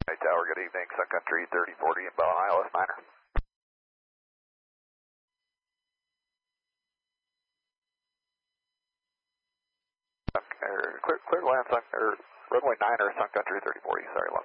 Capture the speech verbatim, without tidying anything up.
Hey, Tower, good evening. Sun Country thirty forty in Bell, I L S Niner. Clear, clear to land, Sun, or runway Niner, Sun Country thirty forty. Sorry,